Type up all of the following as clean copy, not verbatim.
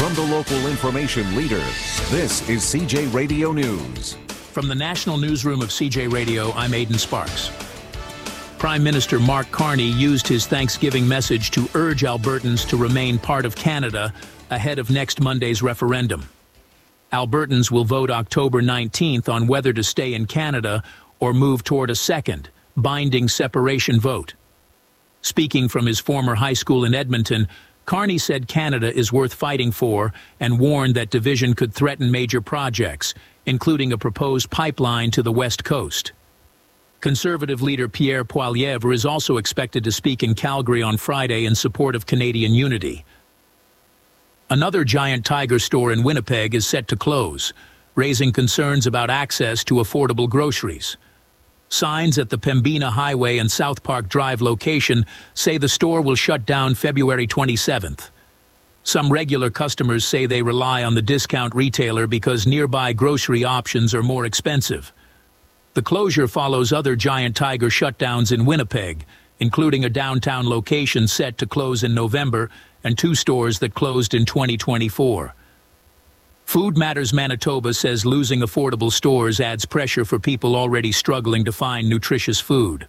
From the local information leader, this is CJ Radio News. From the National Newsroom of CJ Radio, I'm Aidan Sparks. Prime Minister Mark Carney used his Thanksgiving message to urge Albertans to remain part of Canada ahead of next Monday's referendum. Albertans will vote October 19th on whether to stay in Canada or move toward a second, binding separation vote. Speaking from his former high school in Edmonton, Carney said Canada is worth fighting for and warned that division could threaten major projects, including a proposed pipeline to the West Coast. Conservative leader Pierre Poilievre is also expected to speak in Calgary on Friday in support of Canadian unity. Another Giant Tiger store in Winnipeg is set to close, raising concerns about access to affordable groceries. Signs at the Pembina Highway and South Park Drive location say the store will shut down February 27th. Some regular customers say they rely on the discount retailer because nearby grocery options are more expensive. The closure follows other Giant Tiger shutdowns in Winnipeg, including a downtown location set to close in November and 2 stores that closed in 2024. Food Matters Manitoba says losing affordable stores adds pressure for people already struggling to find nutritious food.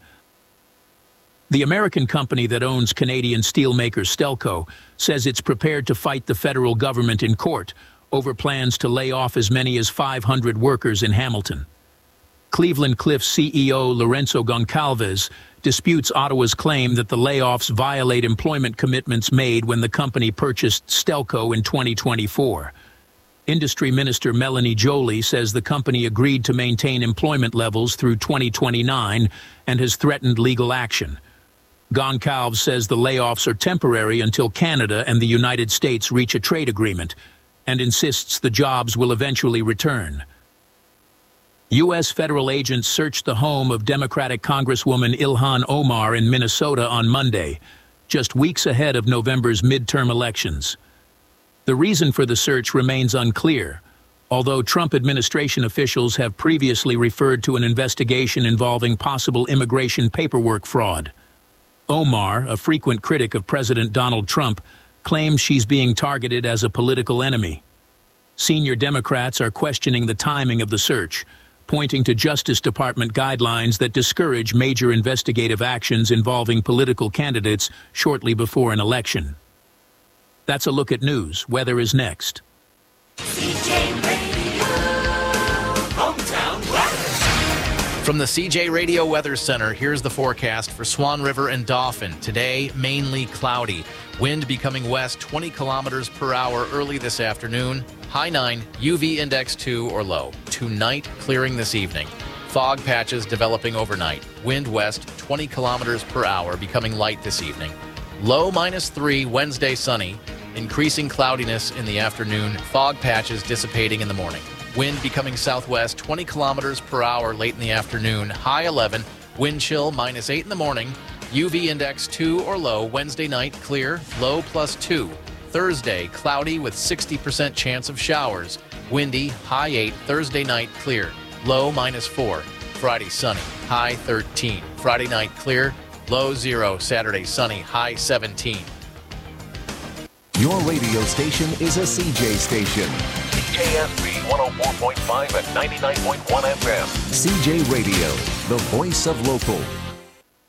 The American company that owns Canadian steelmaker Stelco says it's prepared to fight the federal government in court over plans to lay off as many as 500 workers in Hamilton. Cleveland Cliffs CEO Lourenço Goncalves disputes Ottawa's claim that the layoffs violate employment commitments made when the company purchased Stelco in 2024. Industry Minister Melanie Joly says the company agreed to maintain employment levels through 2029 and has threatened legal action. Goncalves says the layoffs are temporary until Canada and the United States reach a trade agreement and insists the jobs will eventually return. U.S. federal agents searched the home of Democratic Congresswoman Ilhan Omar in Minnesota on Monday, just weeks ahead of November's midterm elections. The reason for the search remains unclear, although Trump administration officials have previously referred to an investigation involving possible immigration paperwork fraud. Omar, a frequent critic of President Donald Trump, claims she's being targeted as a political enemy. Senior Democrats are questioning the timing of the search, pointing to Justice Department guidelines that discourage major investigative actions involving political candidates shortly before an election. That's a look at news. Weather is next. CJ Radio, Hometown Weather. From the CJ Radio Weather Center, here's the forecast for Swan River and Dauphin. Today, mainly cloudy. Wind becoming west 20 kilometers per hour early this afternoon. High 9, UV index 2 or low. Tonight, clearing this evening. Fog patches developing overnight. Wind west 20 kilometers per hour, becoming light this evening. Low -3, Wednesday sunny. Increasing cloudiness in the afternoon. Fog patches dissipating in the morning. Wind becoming southwest 20 kilometers per hour late in the afternoon. High 11, wind chill -8 in the morning. UV index 2 or low. Wednesday night clear, low +2. Thursday, cloudy with 60% chance of showers. Windy, high 8. Thursday night, clear, low -4. Friday, sunny, high 13. Friday night, clear, low 0. Saturday, sunny, high 17. Your radio station is a CJ station. CJSB 104.5 and 99.1 FM. CJ Radio, the voice of local.